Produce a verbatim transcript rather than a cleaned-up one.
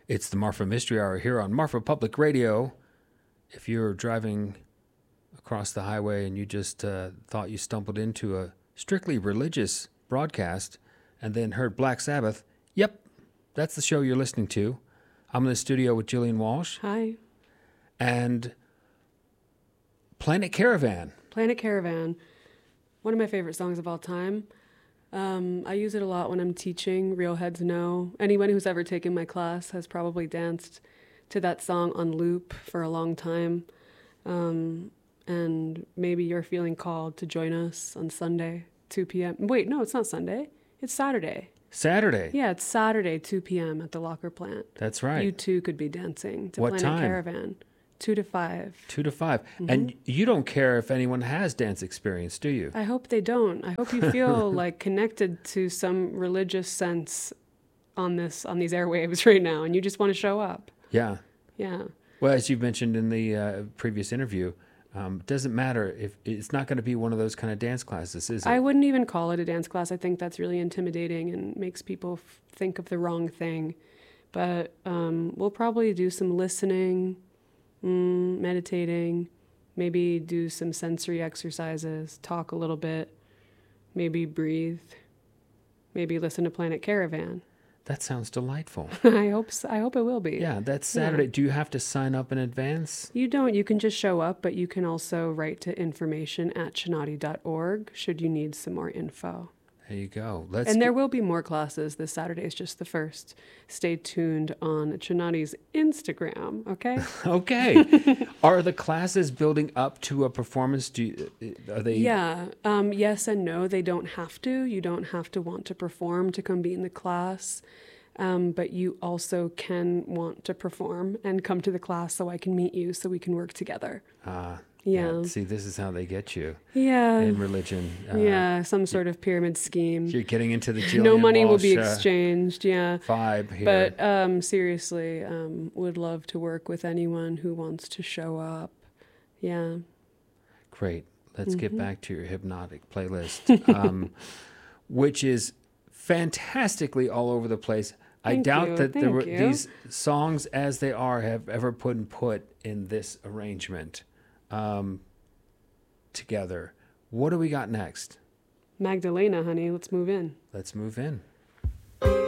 It's the Marfa Mystery Hour here on Marfa Public Radio. If you're driving across the highway and you just uh, thought you stumbled into a strictly religious broadcast and then heard Black Sabbath, yep, that's the show you're listening to. I'm in the studio with Jillian Walsh. Hi. And Planet Caravan. Planet Caravan. One of my favorite songs of all time. Um, I use it a lot when I'm teaching. Real Heads Know. Anyone who's ever taken my class has probably danced to that song on loop for a long time. Um, and maybe you're feeling called to join us on Sunday, two p.m. Wait, no, it's not Sunday. It's Saturday. Saturday. Yeah, it's Saturday, two p.m. at the Locker Plant. That's right. You too could be dancing to What Planet time? Caravan. Two to five. Two to five. Mm-hmm. And you don't care if anyone has dance experience, do you? I hope they don't. I hope you feel like connected to some religious sense on this on these airwaves right now, and you just want to show up. Yeah. Yeah. Well, as you've mentioned in the uh, previous interview, um, it doesn't matter if it's not going to be one of those kind of dance classes, is it? I wouldn't even call it a dance class. I think that's really intimidating and makes people f- think of the wrong thing. But um, we'll probably do some listening, mm, meditating, maybe do some sensory exercises, talk a little bit, maybe breathe, maybe listen to Planet Caravan. That sounds delightful. I hope so. I hope it will be. Yeah, that's Saturday. Yeah. Do you have to sign up in advance? You don't. You can just show up, but you can also write to information at chinati dot org should you need some more info. There you go. Let's And there get- will be more classes. This Saturday is just the first. Stay tuned on Chinati's Instagram, okay? Okay. Are the classes building up to a performance? Do you, are they? Yeah. Um, yes and no. They don't have to. You don't have to want to perform to come be in the class. Um, but you also can want to perform and come to the class so I can meet you so we can work together. Ah, Yeah. See, this is how they get you Yeah. in religion. Uh, yeah. Some sort of pyramid scheme. You're getting into the Jillian No money will Walsh, be uh, exchanged. Yeah. vibe here. But um, seriously, um, would love to work with anyone who wants to show up. Yeah. Great. Let's get Mm-hmm. back to your hypnotic playlist, um, which is fantastically all over the place. I Thank doubt you, that there thank were, you. these songs as they are have ever put and put in this arrangement um, together. What do we got next? Magdalena, honey, let's move in. Let's move in.